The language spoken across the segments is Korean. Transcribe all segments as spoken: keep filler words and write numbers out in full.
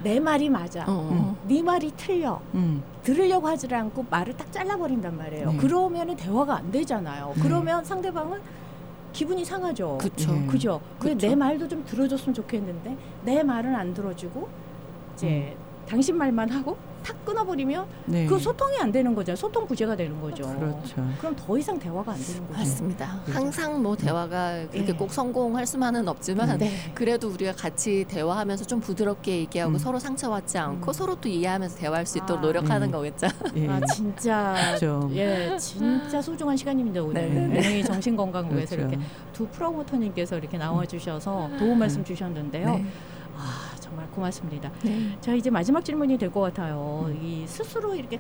내 말이 맞아. 어. 네 말이 틀려. 음. 들으려고 하지 않고 말을 딱 잘라버린단 말이에요. 네. 그러면 대화가 안 되잖아요. 네. 그러면 상대방은 기분이 상하죠. 그쵸. 네. 그죠? 왜 그쵸. 내 말도 좀 들어줬으면 좋겠는데 내 말은 안 들어주고 이제 당신 말만 하고 탁 끊어버리면 네. 그 소통이 안 되는 거죠. 소통 부재가 되는 거죠. 그렇죠. 그럼 더 이상 대화가 안 되는 거죠. 맞습니다. 네. 항상 뭐 대화가 그렇게 네. 꼭 성공할 수만은 없지만 네. 그래도 우리가 같이 대화하면서 좀 부드럽게 얘기하고 음. 서로 상처받지 않고 음. 서로 또 이해하면서 대화할 수 있도록 아. 노력하는 음. 거겠죠. 예. 아 진짜 좀. 예 진짜 소중한 시간입니다 오늘. 네. 네. 정신건강부에서 그렇죠. 이렇게 두 프로모터님께서 이렇게 나와주셔서 도움 말씀 주셨는데요. 네. 아 정말 고맙습니다. 네. 자 이제 마지막 질문이 될 것 같아요. 음. 이 스스로 이렇게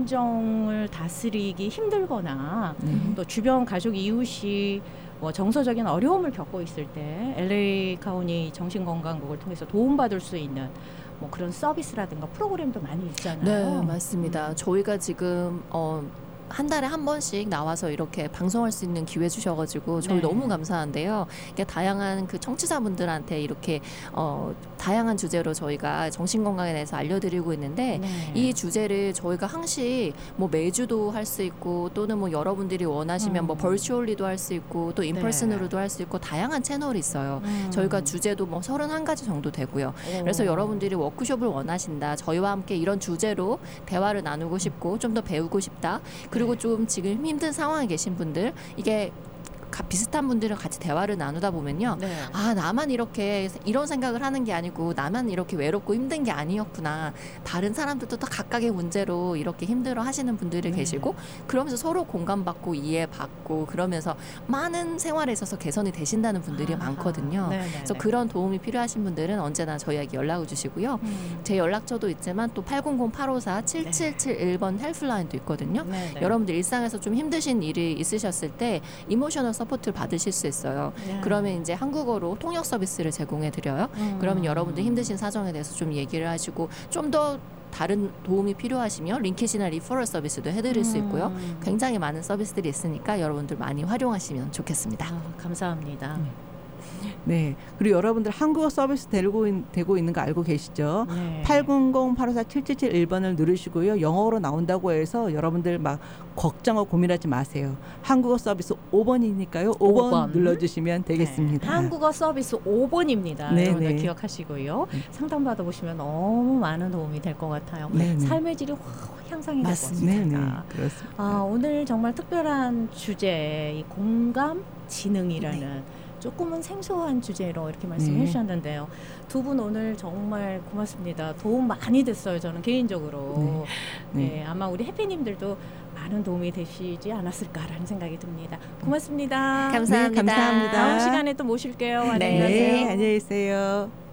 감정을 다스리기 힘들거나 네. 또 주변 가족 이웃이 뭐 정서적인 어려움을 겪고 있을 때 엘에이 카운티 정신건강국을 통해서 도움받을 수 있는 뭐 그런 서비스라든가 프로그램도 많이 있잖아요. 네, 맞습니다. 저희가 지금 어, 한 달에 한 번씩 나와서 이렇게 방송할 수 있는 기회 주셔가지고 저희 네. 너무 감사한데요. 이게 다양한 그 청취자분들한테 이렇게 어, 다양한 주제로 저희가 정신건강에 대해서 알려드리고 있는데 네. 이 주제를 저희가 항시 뭐 매주도 할 수 있고 또는 뭐 여러분들이 원하시면 음. 뭐 버추얼리도 할 수 있고 또 인펄슨으로도 할 수 있고 다양한 채널이 있어요. 음. 저희가 주제도 뭐 서른한 가지 정도 되고요. 오. 그래서 여러분들이 워크숍을 원하신다. 저희와 함께 이런 주제로 대화를 나누고 싶고 좀 더 배우고 싶다. 그리고 좀 지금 힘든 상황에 계신 분들 이게 가- 비슷한 분들은 같이 대화를 나누다 보면요. 네. 아 나만 이렇게 이런 생각을 하는 게 아니고 나만 이렇게 외롭고 힘든 게 아니었구나. 다른 사람들도 다 각각의 문제로 이렇게 힘들어 하시는 분들이 네. 계시고 그러면서 서로 공감받고 이해받고 그러면서 많은 생활에 있어서 개선이 되신다는 분들이 아하. 많거든요. 네네네. 그래서 그런 도움이 필요하신 분들은 언제나 저희에게 연락을 주시고요. 음. 제 연락처도 있지만 또 팔공공 팔오사 칠칠칠일 번 헬프라인도 있거든요. 네네. 여러분들 일상에서 좀 힘드신 일이 있으셨을 때 이모셔널 서포트를 받으실 수 있어요. 네. 그러면 이제 한국어로 통역 서비스를 제공해 드려요. 음. 그러면 여러분들 힘드신 사정에 대해서 좀 얘기를 하시고 좀 더 다른 도움이 필요하시면 링키지나 리퍼럴 서비스도 해드릴 수 있고요. 음. 굉장히 많은 서비스들이 있으니까 여러분들 많이 활용하시면 좋겠습니다. 아, 감사합니다. 네. 네. 그리고 여러분들 한국어 서비스 되고, 있, 되고 있는 거 알고 계시죠? 네. 팔공공 팔오사 칠칠칠일 번을 누르시고요. 영어로 나온다고 해서 여러분들 막 걱정하고 고민하지 마세요. 한국어 서비스 오 번이니까요. 오 번, 오 번. 눌러주시면 되겠습니다. 네. 한국어 서비스 오 번입니다. 네, 여러분들 네. 기억하시고요. 네. 상담 받아보시면 너무 많은 도움이 될 것 같아요. 네, 네. 삶의 질이 확 향상이 될 것 맞습니다. 네, 네. 같습니다. 그렇습니다. 아, 오늘 정말 특별한 주제, 이 공감 지능이라는 네. 조금은 생소한 주제로 이렇게 말씀해 네. 주셨는데요. 두 분 오늘 정말 고맙습니다. 도움 많이 됐어요. 저는 개인적으로. 네. 네, 아마 우리 해피님들도 많은 도움이 되시지 않았을까라는 생각이 듭니다. 고맙습니다. 감사합니다. 네, 감사합니다. 다음 시간에 또 모실게요. 안녕히 네. 가세요. 네, 안녕히 계세요.